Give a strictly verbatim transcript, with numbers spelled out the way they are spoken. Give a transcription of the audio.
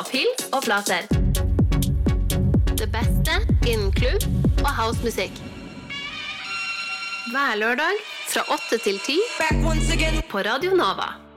og pils og flater. Det beste innen klubb og housemusikk. Hver lørdag fra åtte til ti på Radio Nova.